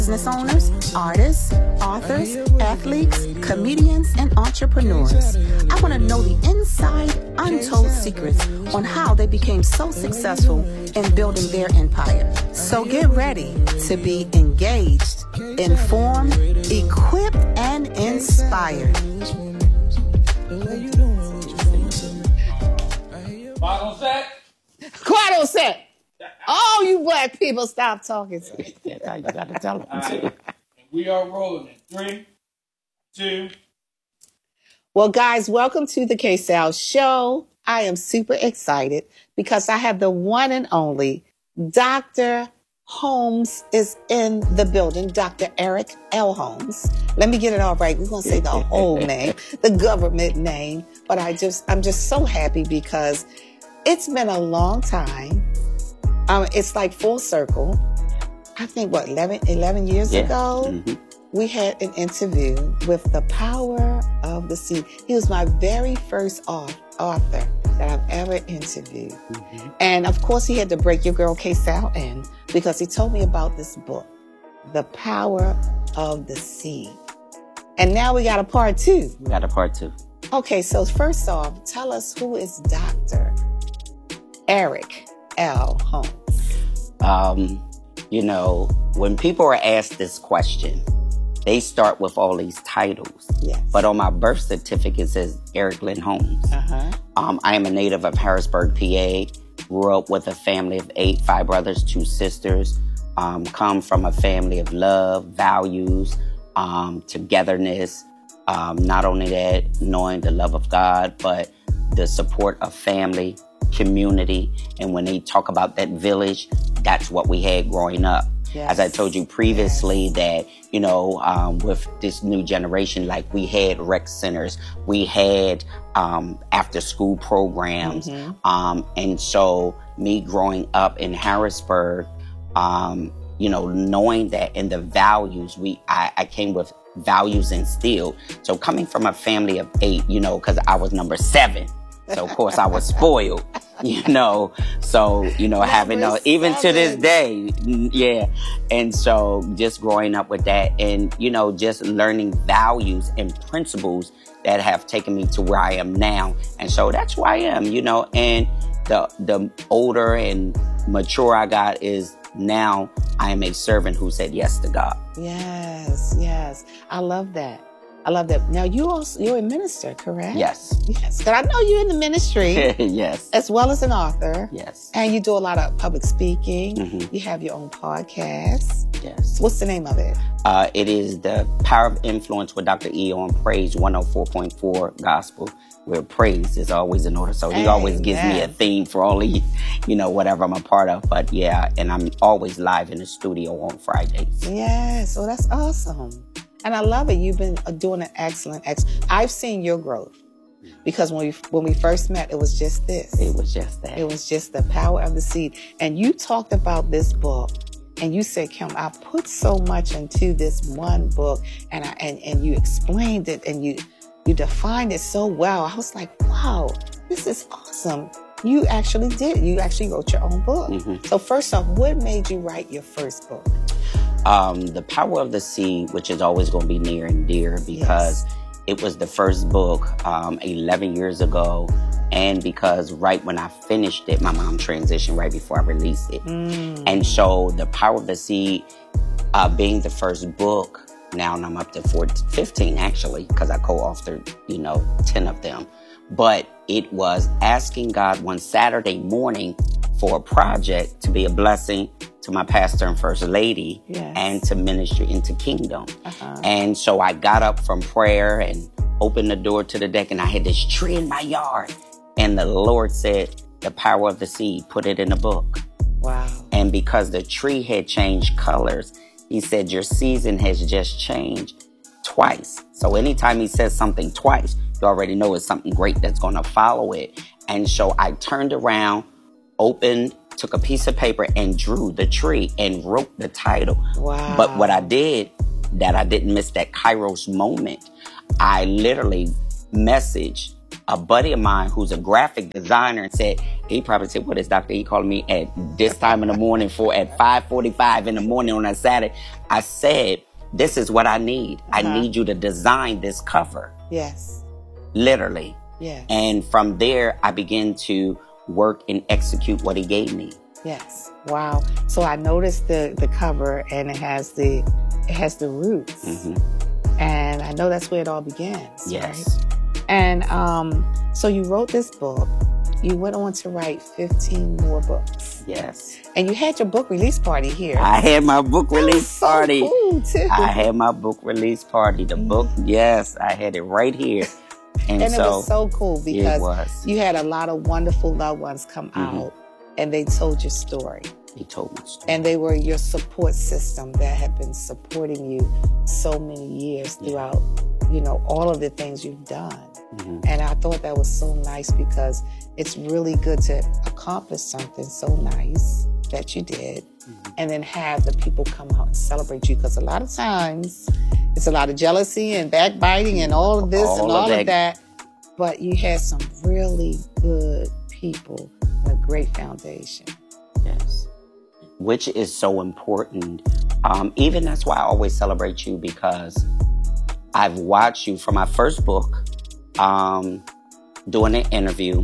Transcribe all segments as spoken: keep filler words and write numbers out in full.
business owners, artists, authors, athletes, comedians, and entrepreneurs. I want to know the inside, untold secrets on how they became so successful in building their empire. So get ready to be engaged, informed, equipped, and inspired. Quad on set. Quad on set. Oh, you black people, stop talking to me. You got to tell them Right. too. We are rolling in three, two. Well, guys, welcome to the K-Sal Show. I am super excited because I have the one and only Doctor Holmes is in the building. Doctor Eric L. Holmes. Let me get it all right. We're going to say the whole name, the government name. But I just, I'm just so happy because it's been a long time. Um, it's like full circle. I think, what, eleven, eleven years yeah. ago, mm-hmm. we had an interview with The Power of the Seed. He was my very first author that I've ever interviewed. Mm-hmm. And, of course, he had to break your girl K-Sal in because he told me about this book, The Power of the Seed. And now we got a part two. We got a part two. Okay, so first off, tell us who is Doctor Eric L. Holmes. Um, you know, when people are asked this question, they start with all these titles. Yes. But on my birth certificate, it says Eric Lynn Holmes. Uh-huh. Um, I am a native of Harrisburg, P A. Grew up with a family of eight, five brothers, two sisters. Um, come from a family of love, values, um, togetherness. Um, not only that, knowing the love of God, but the support of family, community. And when they talk about that village, that's what we had growing up. Yes. As I told you previously, yes. that, you know, um, with this new generation, like we had rec centers, we had um, after school programs. Mm-hmm. Um, and so me growing up in Harrisburg, um, you know, knowing that and the values, we I, I came with values instilled. So coming from a family of eight, you know, because I was number seven. So, of course, I was spoiled, you know, so, you know, having, no, even to this day, yeah. And so just growing up with that and, you know, just learning values and principles that have taken me to where I am now. And so that's who I am, you know, and the, the older and mature I got is now I am a servant who said yes to God. Yes, yes. I love that. I love that. Now, you also, you're a minister, correct? Yes. Yes. Because I know you're in the ministry. Yes. As well as an author. Yes. And you do a lot of public speaking. Mm-hmm. You have your own podcast. Yes. What's the name of it? Uh, it is The Power of Influence with Doctor E on Praise one oh four point four Gospel, where praise is always in order. So he Amen. always gives me a theme for only, you know, whatever I'm a part of. But yeah, and I'm always live in the studio on Fridays. Yes. Oh, that's awesome. And I love it. You've been doing an excellent, ex- I've seen your growth. Because when we when we first met, it was just this. It was just that. It was just the power of the seed. And you talked about this book. And you said, Kim, I put so much into this one book. And I and, and you explained it. And you, you defined it so well. I was like, wow, this is awesome. You actually did. You actually wrote your own book. Mm-hmm. So first off, what made you write your first book? Um, The Power of the Seed, which is always going to be near and dear because yes. it was the first book um, eleven years ago. And because right when I finished it, my mom transitioned right before I released it. Mm. And so The Power of the Seed, uh, being the first book, now I'm up to fourteen, fifteen actually, because I co-authored, you know, ten of them. But it was asking God one Saturday morning for a project to be a blessing to my pastor and first lady yes. and to ministry into kingdom. Uh-huh. And so I got up from prayer and opened the door to the deck and I had this tree in my yard. And the Lord said, The Power of the Seed, put it in a book. Wow. And because the tree had changed colors, he said, your season has just changed twice. So anytime he says something twice, you already know it's something great that's going to follow it. And so I turned around, opened, took a piece of paper and drew the tree and wrote the title. Wow. But what I did, that I didn't miss that Kairos moment, I literally messaged a buddy of mine who's a graphic designer and said, he probably said, what is Doctor E calling me at this time in the morning for at five forty-five in the morning on a Saturday? I said, this is what I need. Uh-huh. I need you to design this cover. Yes. Literally. Yes. And from there, I began to work and execute what he gave me. Yes. Wow. So I noticed the, the cover, and it has the it has the roots. Mm-hmm. And I know that's where it all begins. Yes. Right? And um, so you wrote this book. You went on to write fifteen more books. Yes. And you had your book release party here. I had my book release so party. Cool too. I had my book release party. The book, yes, I had it right here. And, and so, it was so cool because it was. You had a lot of wonderful loved ones come mm-hmm. out, and they told your story. They told my story. And they were your support system that had been supporting you so many years throughout, yeah. you know, all of the things you've done. Mm-hmm. And I thought that was so nice because it's really good to accomplish something so nice that you did, mm-hmm. and then have the people come out and celebrate you. Because a lot of times it's a lot of jealousy and backbiting and all of this all and all of that. of that. But you had some really good people and a great foundation. Yes. Which is so important. Um, even that's why I always celebrate you, because I've watched you from my first book, um, doing an interview.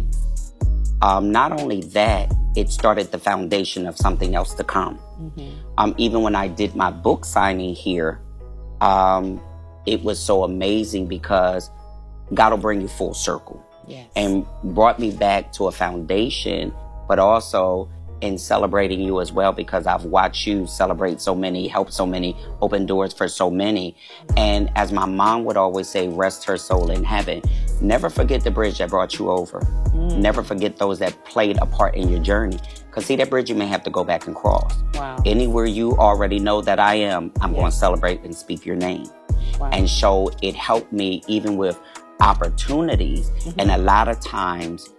Um, not only that, it started the foundation of something else to come. Mm-hmm. Um, even when I did my book signing here, um, it was so amazing because God will bring you full circle. Yes. And brought me back to a foundation, but also in celebrating you as well, because I've watched you celebrate so many, help so many, open doors for so many. And as my mom would always say, rest her soul in heaven. Never forget the bridge that brought you over. Mm. Never forget those that played a part in your journey. Because see, that bridge you may have to go back and cross. Wow. Anywhere you already know that I am, I'm yes. going to celebrate and speak your name. Wow. And so it helped me even with opportunities. Mm-hmm. And a lot of times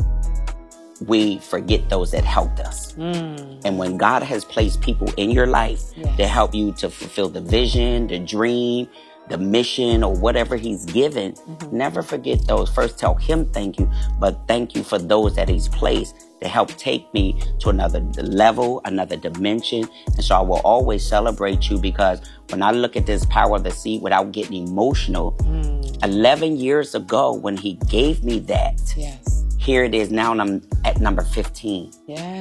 we forget those that helped us. Mm. And when God has placed people in your life yes. to help you to fulfill the vision, the dream, the mission, or whatever he's given, mm-hmm. never forget those. First, tell him thank you, but thank you for those that he's placed to help take me to another level, another dimension. And so I will always celebrate you, because when I look at this power of the seed without getting emotional, mm. eleven years ago when he gave me that, yes. here it is now, and I'm at number fifteen.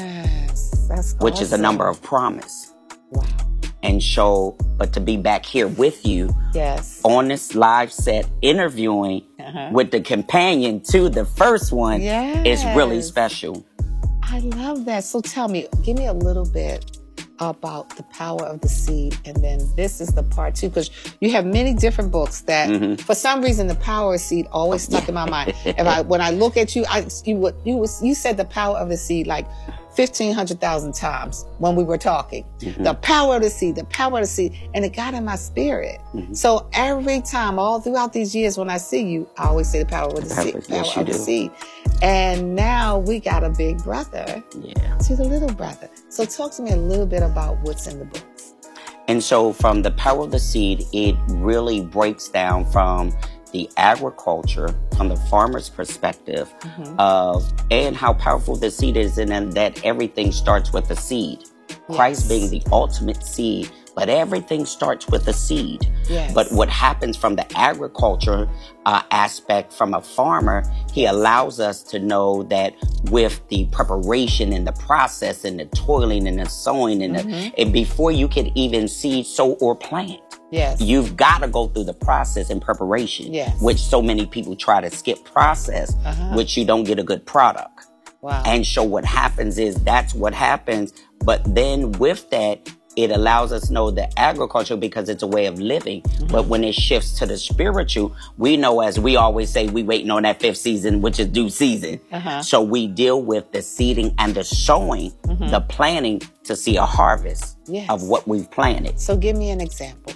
Yes, that's Which awesome. is a number of promise. Wow. And so, but to be back here with you, yes, on this live set interviewing uh-huh. with the companion to the first one, yes. is really special. I love that. So tell me, give me a little bit about the power of the seed, and then this is the part two, because you have many different books that, mm-hmm. for some reason, the power of seed always stuck in my mind. If I, when I look at you, I you would you was you said the power of the seed like fifteen hundred thousand times when we were talking. Mm-hmm. The power of the seed, the power of the seed, and it got in my spirit. Mm-hmm. So every time, all throughout these years, when I see you, I always say the power of the seed, power yes, of do. the seed. And now we got a big brother yeah. to the little brother. So talk to me a little bit about what's in the books. And so from the power of the seed, it really breaks down from the agriculture, from the farmer's perspective, mm-hmm. of and how powerful the seed is, and that everything starts with a seed. Yes. Christ being the ultimate seed, but everything starts with a seed. Yes. But what happens from the agriculture uh, aspect, from a farmer, he allows us to know that with the preparation and the process and the toiling and the sowing and, mm-hmm. the, and before you can even seed, sow, or plant, yes. you've got to go through the process and preparation, yes. which so many people try to skip process, uh-huh. which you don't get a good product. Wow. And so what happens is that's what happens. But then with that, it allows us to know the agriculture, because it's a way of living. Mm-hmm. But when it shifts to the spiritual, we know, as we always say, we waiting on that fifth season, which is due season. Uh-huh. So we deal with the seeding and the sowing, mm-hmm. the planting to see a harvest yes. of what we've planted. So give me an example.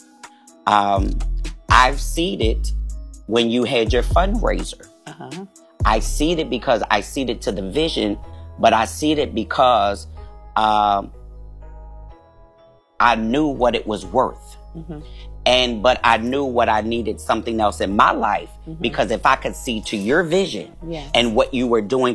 Um, I've seeded when you had your fundraiser. Uh-huh. I seeded because I seeded to the vision, but I seeded because um, I knew what it was worth. Mm-hmm. And, but I knew what I needed, something else in my life, Mhm. because if I could see to your vision Yes. and what you were doing